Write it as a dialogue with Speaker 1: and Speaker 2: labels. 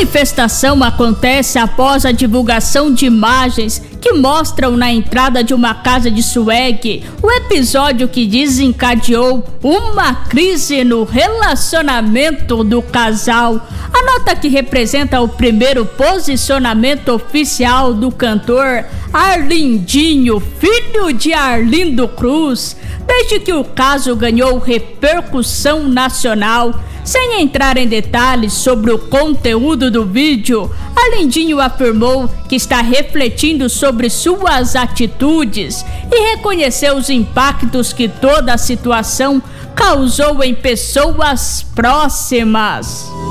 Speaker 1: manifestação acontece após a divulgação de imagens que mostram na entrada de uma casa de swag o episódio que desencadeou uma crise no relacionamento do casal. A nota, que representa o primeiro posicionamento oficial do cantor Arlindinho, filho de Arlindo Cruz, desde que o caso ganhou repercussão nacional. Sem entrar em detalhes sobre o conteúdo do vídeo, Arlindinho afirmou que está refletindo sobre suas atitudes e reconheceu os impactos que toda a situação causou em pessoas próximas.